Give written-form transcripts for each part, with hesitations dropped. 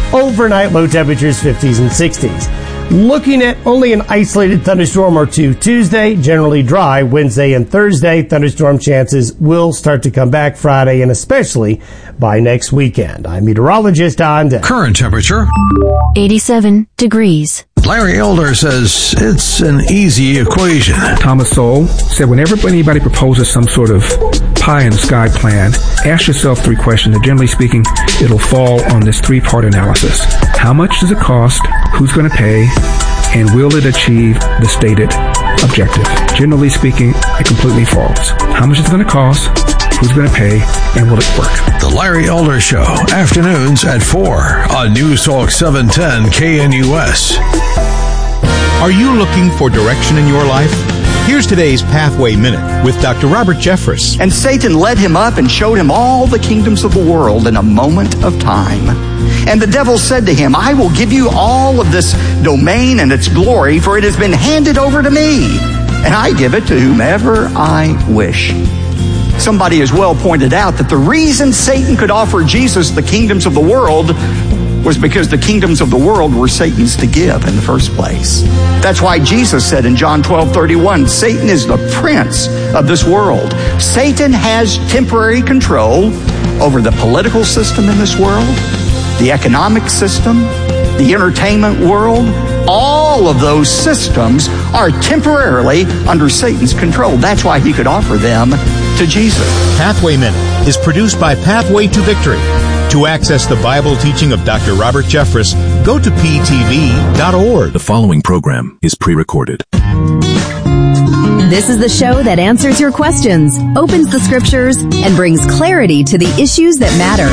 Overnight low temperatures 50s and 60s. Looking at only an isolated thunderstorm or two Tuesday, generally dry Wednesday and Thursday. Thunderstorm chances will start to come back Friday and especially by next weekend. I'm meteorologist Don Day. Current temperature 87 degrees. Larry Elder says it's an easy equation. Thomas Sowell said whenever anybody proposes some sort of pie in the sky plan, ask yourself 3 questions. And generally speaking, it'll fall on this 3-part analysis. How much does it cost? Who's going to pay? And will it achieve the stated objective? Generally speaking, it completely falls. How much is it going to cost? Who's going to pay? And will it work? The Larry Elder Show, afternoons at 4 on News Talk 710 KNUS. Are you looking for direction in your life? Here's today's Pathway Minute with Dr. Robert Jeffress. And Satan led him up and showed him all the kingdoms of the world in a moment of time. And the devil said to him, I will give you all of this domain and its glory, for it has been handed over to me, and I give it to whomever I wish. Somebody has well pointed out that the reason Satan could offer Jesus the kingdoms of the world was because the kingdoms of the world were Satan's to give in the first place. That's why Jesus said in John 12:31, Satan is the prince of this world. Satan has temporary control over the political system in this world, the economic system, the entertainment world. All of those systems are temporarily under Satan's control. That's why he could offer them to Jesus. Pathway Minute is produced by Pathway to Victory. To access the Bible teaching of Dr. Robert Jeffress, go to ptv.org. The following program is pre-recorded. This is the show that answers your questions, opens the scriptures, and brings clarity to the issues that matter.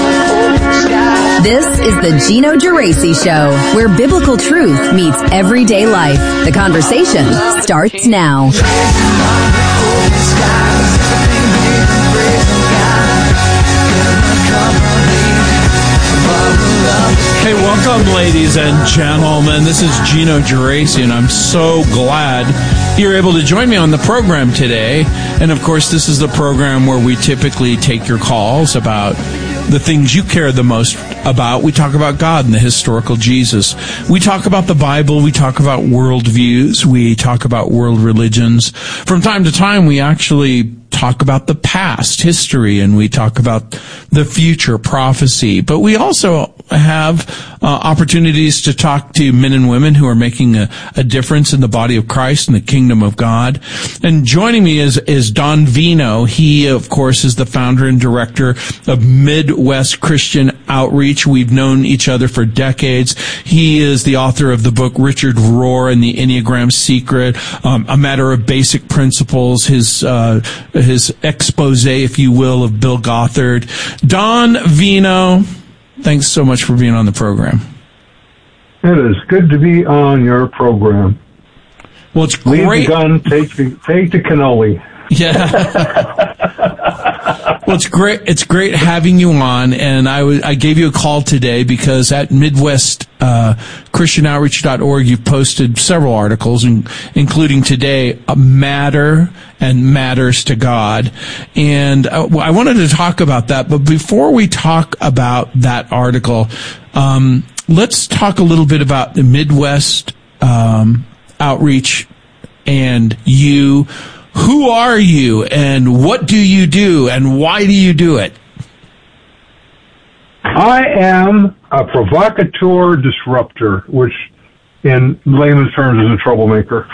This is the Gino Geraci Show, where biblical truth meets everyday life. The conversation starts now. Hey, welcome, ladies and gentlemen. This is Gino Geraci, and I'm so glad you're able to join me on the program today. And, of course, this is the program where we typically take your calls about the things you care the most about. We talk about God and the historical Jesus. We talk about the Bible. We talk about worldviews. We talk about world religions. From time to time, we actually talk about the past, history, and we talk about the future, prophecy. But we also have opportunities to talk to men and women who are making a difference in the body of Christ and the kingdom of God. And joining me is Don Vino. He, of course, is the founder and director of Midwest Christian Outreach. We've known each other for decades. He is the author of the book Richard Rohr and the Enneagram Secret, A Matter of Basic Principles, his expose, if you will, of Bill Gothard. Don Vino, thanks so much for being on the program. It is good to be on your program. Well, it's great. Leave the gun, take the cannoli. Yeah. Well, it's great. It's great having you on, and I gave you a call today because at Midwest ChristianOutreach.org you've posted several articles, including today, Matter and Matters to God. And I wanted to talk about that, but before we talk about that article, let's talk a little bit about the Midwest Outreach and you. Who are you, and what do you do, and why do you do it? I am a provocateur disruptor, which in layman's terms is a troublemaker.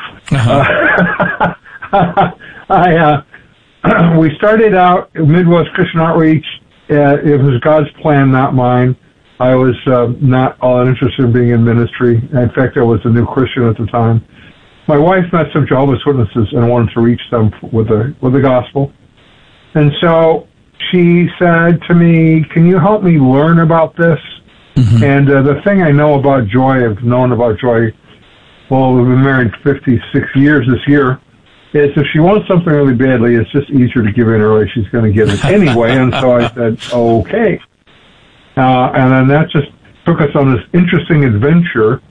We started out Midwest Christian Outreach. It was God's plan, not mine. I was not all that interested in being in ministry. In fact, I was a new Christian at the time. My wife met some Jehovah's Witnesses and wanted to reach them with the gospel. And so she said to me, can you help me learn about this? Mm-hmm. And the thing I know about Joy, I've known about Joy, well, we've been married 56 years this year, is if she wants something really badly, it's just easier to give in early. She's going to get it anyway. And so I said, okay. And then that just took us on this interesting adventure.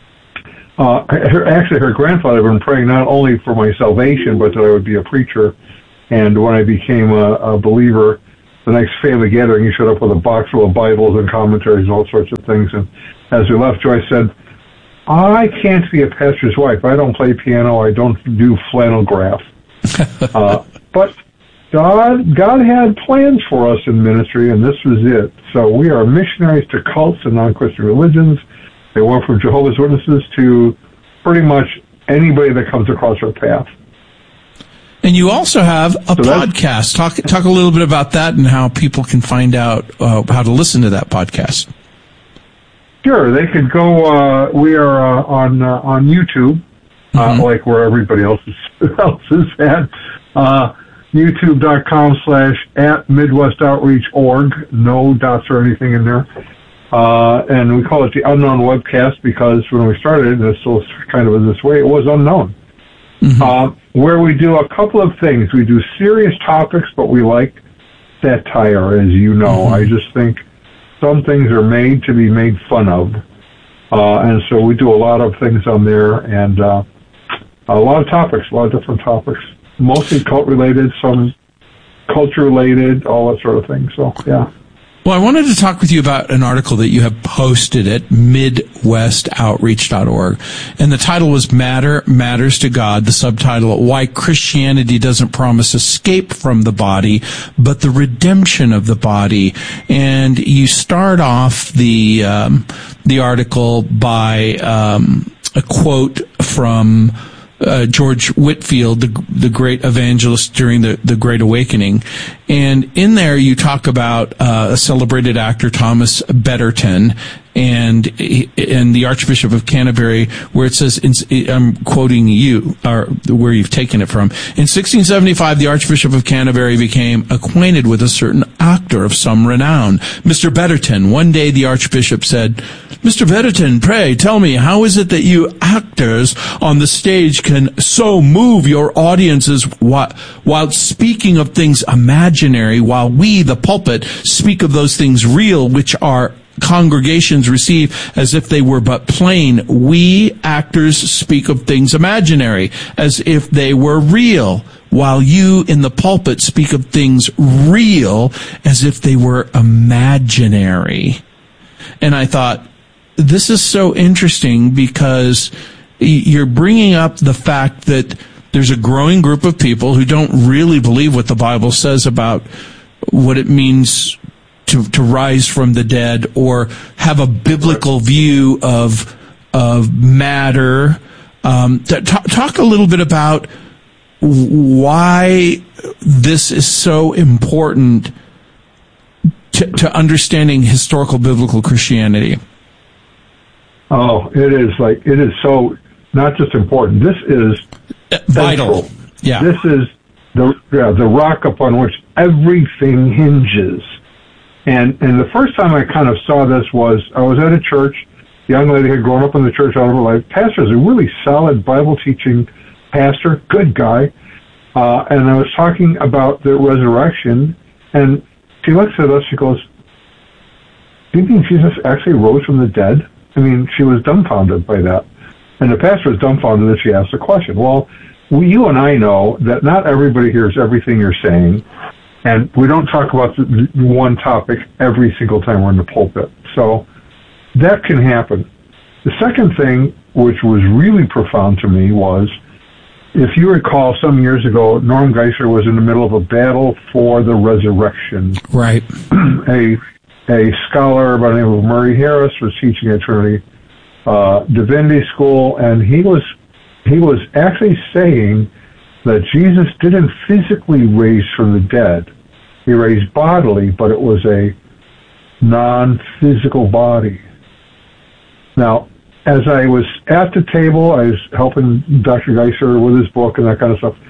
Her grandfather had been praying not only for my salvation, but that I would be a preacher. And when I became a believer, the next family gathering, he showed up with a box full of Bibles and commentaries and all sorts of things. And as we left, Joyce said, I can't be a pastor's wife. I don't play piano. I don't do flannel graph. But God had plans for us in ministry, and this was it. So we are missionaries to cults and non-Christian religions. They went from Jehovah's Witnesses to pretty much anybody that comes across our path. And you also have a podcast. Talk a little bit about that and how people can find out how to listen to that podcast. Sure, they could go. We are on YouTube, like where everybody else is at. YouTube.com/@MidwestOutreach.org. No dots or anything in there. And we call it the Unknown Webcast because when we started, and it still kind of is this way, it was unknown. Where we do a couple of things. We do serious topics, but we like satire, as you know. I just think some things are made to be made fun of. And so we do a lot of things on there, and a lot of topics, a lot of different topics. Mostly cult-related, some culture-related, all that sort of thing. So, yeah. Well, I wanted to talk with you about an article that you have posted at MidwestOutreach.org. And the title was Matter Matters to God. The subtitle, Why Christianity Doesn't Promise Escape from the Body, but the Redemption of the Body. And you start off the article by a quote from George Whitefield, the great evangelist during the Great Awakening. And in there you talk about a celebrated actor, Thomas Betterton, and the Archbishop of Canterbury, where it says, I'm quoting you, or where you've taken it from. In 1675, the Archbishop of Canterbury became acquainted with a certain actor of some renown, Mr. Betterton. One day the Archbishop said, Mr. Betterton, pray tell me, how is it that you actors on the stage can so move your audiences while speaking of things imaginary, while we, the pulpit, speak of those things real, which our congregations receive as if they were but plain? We actors speak of things imaginary as if they were real, while you in the pulpit speak of things real as if they were imaginary. And I thought, this is so interesting because you're bringing up the fact that there's a growing group of people who don't really believe what the Bible says about what it means to rise from the dead, or have a biblical view of matter. Talk a little bit about why this is so important to understanding historical biblical Christianity. Oh, it is so not just important. This is vital. Central. Yeah. This is the rock upon which everything hinges. And the first time I kind of saw this was I was at a church. The young lady had grown up in the church all of her life. Pastor is a really solid Bible teaching pastor, good guy. And I was talking about the resurrection, and she looks at us. She goes, "Do you think Jesus actually rose from the dead?" I mean, she was dumbfounded by that. And the pastor was dumbfounded that she asked the question. Well, you and I know that not everybody hears everything you're saying, and we don't talk about one topic every single time we're in the pulpit. So that can happen. The second thing, which was really profound to me, was, if you recall, some years ago, Norm Geisler was in the middle of a battle for the resurrection. Right. A scholar by the name of Murray Harris was teaching at Trinity Divinity School, and he was actually saying that Jesus didn't physically raise from the dead. He raised bodily, but it was a non-physical body. Now, as I was at the table, I was helping Dr. Geisler with his book and that kind of stuff.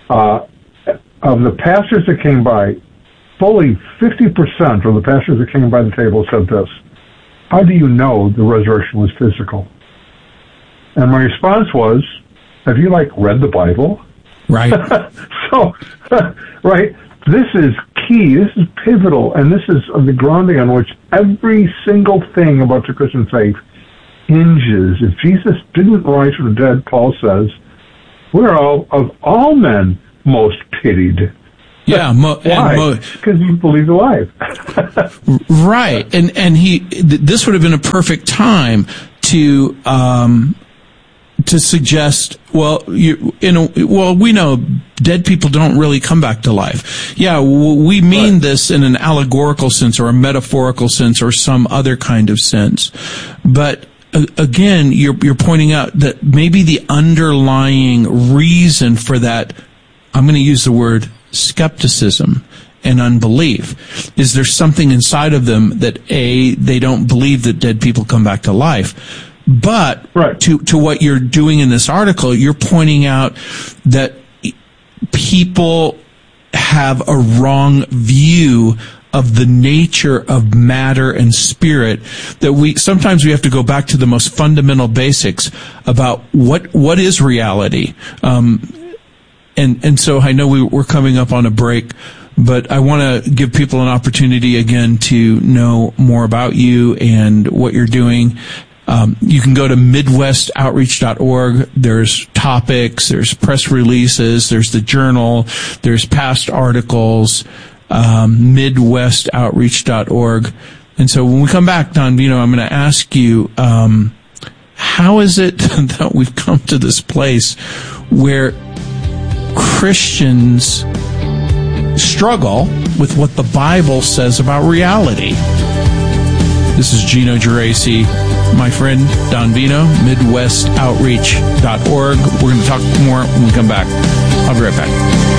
Of the pastors that came by, fully 50% of the pastors that came by the table said this: "How do you know the resurrection was physical?" And my response was, "Have you read the Bible?" Right. So, right, this is key. This is pivotal, and this is the grounding on which every single thing about the Christian faith hinges. If Jesus didn't rise from the dead, Paul says, we're all, of all men, most pitied. Yeah. Why? Because you believe the lie. Right. And this would have been a perfect time to suggest, we know dead people don't really come back to life. Yeah, we mean this in an allegorical sense or a metaphorical sense or some other kind of sense. But again, you're pointing out that maybe the underlying reason for that, I'm going to use the word skepticism and unbelief, is there something inside of them that they don't believe that dead people come back to life. But to what you're doing in this article, you're pointing out that people have a wrong view of the nature of matter and spirit, that sometimes we have to go back to the most fundamental basics about what is reality. And so I know we're coming up on a break, but I want to give people an opportunity again to know more about you and what you're doing. You can go to MidwestOutreach.org. There's topics, there's press releases, there's the journal, there's past articles, MidwestOutreach.org. And so when we come back, Don Vino, I'm going to ask you, how is it that we've come to this place where Christians struggle with what the Bible says about reality? This is Gino Geraci, my friend Don Vino, MidwestOutreach.org. We're going to talk more when we come back. I'll be right back.